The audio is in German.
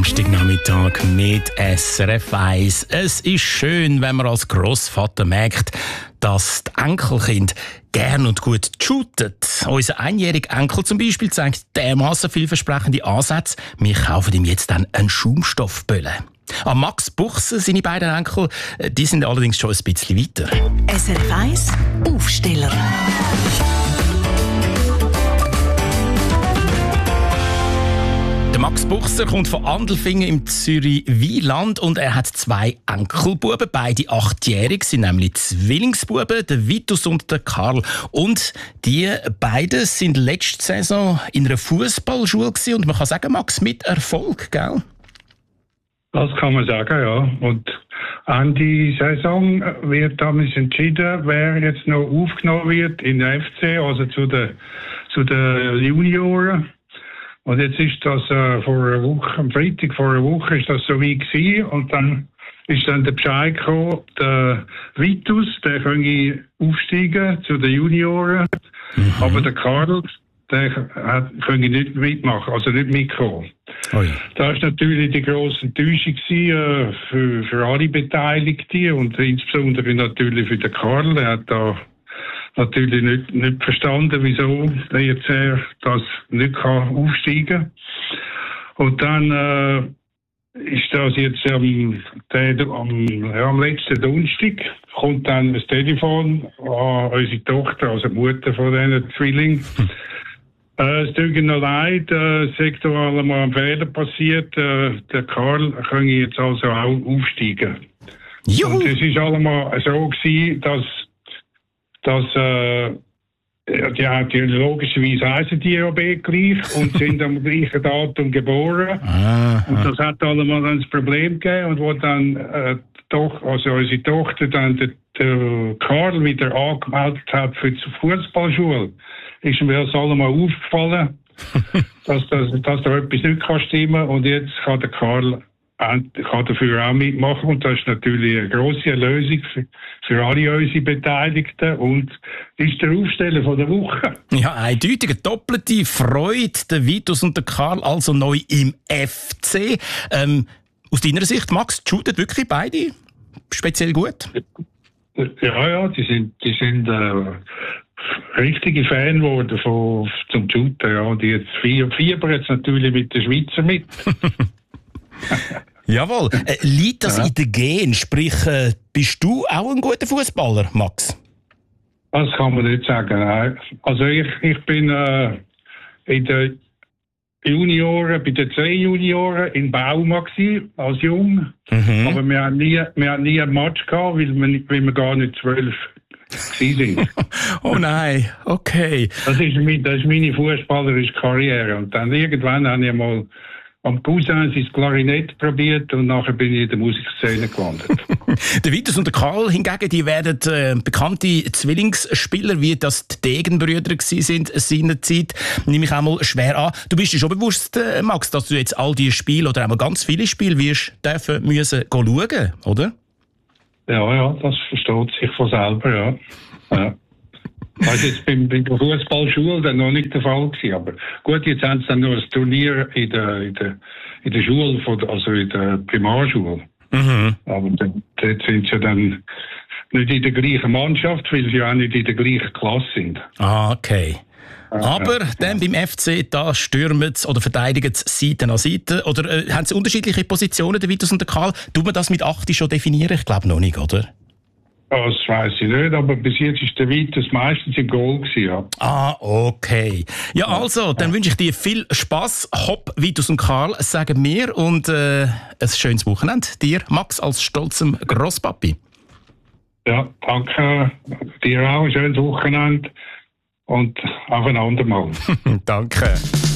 Samstagnachmittag mit SRF 1. Es ist schön, wenn man als Grossvater merkt, dass die Enkelkinder gern und gut shooten. Unser einjähriger Enkel zum Beispiel zeigt dermassen vielversprechende Ansätze. Wir kaufen ihm jetzt dann einen Schaumstoffbölle. An Max Buchse, seine beiden Enkel, die sind allerdings schon ein bisschen weiter. SRF 1 Aufsteller. Der Max Buchser kommt von Andelfingen im Zürich-Wieland und er hat 2 Enkelbuben, beide 8-jährig, sind nämlich Zwillingsbuben, der Vitus und der Karl. Und die beiden sind letzte Saison in einer Fußballschule gewesen und man kann sagen, Max, mit Erfolg, gell? Das kann man sagen, ja. Und Ende Saison wird damals entschieden, wer jetzt noch aufgenommen wird in der FC, also zu den Junioren. Und jetzt ist das vor einer Woche, am Freitag vor einer Woche ist das so weit gewesen. Und dann ist dann der Bescheid gekommen, der Vitus, der könnte aufsteigen zu den Junioren. Mhm. Aber der Karl, der könnte nicht mitmachen, also nicht mitkommen. Oh ja. Das war natürlich die grosse Enttäuschung für alle Beteiligten und insbesondere natürlich für den Karl. Der hat da natürlich nicht verstanden, wieso er das nicht aufsteigen kann. Und dann ist das jetzt am letzten Donnerstag kommt dann das Telefon an unsere Tochter, also die Mutter von diesen Zwillingen. Es tut mir noch leid, es ist da mal ein Fehler passiert. Der Karl kann jetzt also auch aufsteigen. Juhu. Und es ist allemal so gewesen, dass die logischerweise heißen die ja gleich und sind am gleichen Datum geboren. Und das hat allemal dann das Problem gegeben und wo dann unsere Tochter dann den Karl wieder angemeldet hat für die Fußballschule, ist mir das allemal aufgefallen, dass da etwas nicht stimmen kann. Und jetzt kann der Karl kann dafür auch mitmachen und das ist natürlich eine grosse Erlösung für alle unsere Beteiligten und ist der Aufsteller von der Woche. Ja, eindeutig eine doppelte Freude, der Vitus und der Karl also neu im FC. Aus deiner Sicht, Max, shooten wirklich beide speziell gut? Ja, die sind richtige Fan geworden zum Shooten. Ja. Die jetzt fiebern jetzt natürlich mit den Schweizer mit. Jawohl. Liegt das in den Gen? Sprich, bist du auch ein guter Fußballer, Max? Das kann man nicht sagen. Nein. Also ich bin in den Junioren, bei den 2 Junioren in Bauma gewesen, als Jung. Mhm. Aber wir haben nie einen Match gehabt, weil wir gar nicht 12 sind. Oh nein, okay. Das ist meine fußballerische Karriere. Und dann irgendwann habe ich mal am Cousin sein Klarinett probiert und nachher bin ich in der Musikszene gelandet. Der Vitus und der Karl hingegen, die werden bekannte Zwillingsspieler, wie das die Degenbrüder sind seinerzeit, nehme ich auch mal schwer an. Du bist dir schon bewusst, Max, dass du jetzt all diese Spiele oder einmal ganz viele Spiele wirst müssen schauen, oder? Ja, das versteht sich von selber, ja. Also jetzt bei der Fußballschule dann noch nicht der Fall gewesen, aber gut, jetzt haben sie dann noch ein Turnier in der Schule, also in der Primarschule. Mhm. Aber dort sind sie dann nicht in der gleichen Mannschaft, weil sie auch nicht in der gleichen Klasse sind. Ah, okay. Aber dann beim FC, da stürmen sie oder verteidigen sie Seite an Seite. Oder haben sie unterschiedliche Positionen, der Vitus und der Karl? Tut man das mit 8 schon definieren? Ich glaube noch nicht, oder? Das weiss ich nicht, aber bis jetzt ist der Vitus meistens im Goal gewesen, ja. Ah, okay. Ja, also, dann wünsche ich dir viel Spass. Hopp, Vitus und Karl, sagen wir. Und ein schönes Wochenende dir, Max, als stolzem Grosspapi. Ja, danke. Dir auch ein schönes Wochenende. Und auf ein andermal. Danke.